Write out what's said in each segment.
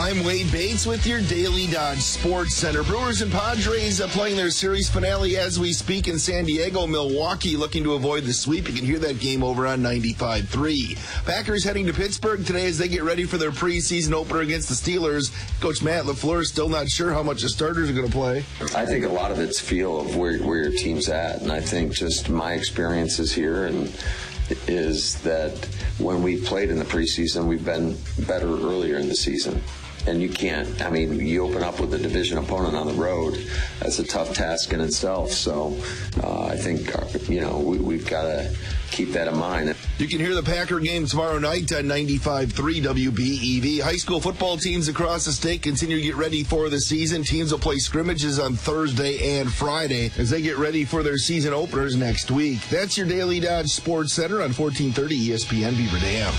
I'm Wade Bates with your Daily Dodge Sports Center. Brewers and Padres playing their series finale as we speak in San Diego. Milwaukee looking to avoid the sweep. You can hear that game over on 95.3. Packers heading to Pittsburgh today as they get ready for their preseason opener against the Steelers. Coach Matt LaFleur is still not sure how much the starters are going to play. I think a lot of it's feel of where your team's at, and I think just my experiences here is that when we've played in the preseason, we've been better earlier in the season. And you open up with a division opponent on the road. That's a tough task in itself. So I think, we've got to keep that in mind. You can hear the Packer game tomorrow night on 95.3 WBEV. High school football teams across the state continue to get ready for the season. Teams will play scrimmages on Thursday and Friday as they get ready for their season openers next week. That's your Daily Dodge Sports Center on 1430 ESPN Beaver Dam.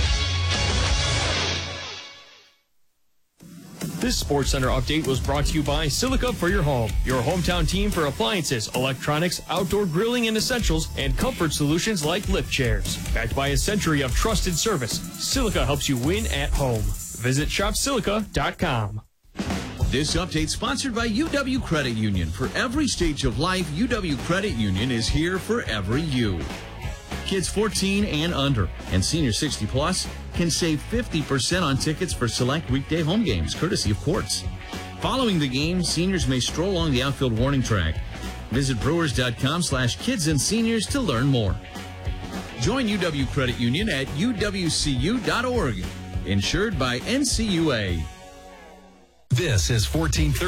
This Sports Center update was brought to you by Silica for Your Home, your hometown team for appliances, electronics, outdoor grilling and essentials, and comfort solutions like lift chairs. Backed by a century of trusted service, Silica helps you win at home. Visit shopsilica.com. This update sponsored by UW Credit Union. For every stage of life, UW Credit Union is here for every you. Kids 14 and under and senior 60 plus can save 50% on tickets for select weekday home games, courtesy of Quartz. Following the game, seniors may stroll along the outfield warning track. Visit brewers.com/kids and seniors to learn more. Join UW Credit Union at uwcu.org. Insured by NCUA. This is 1430.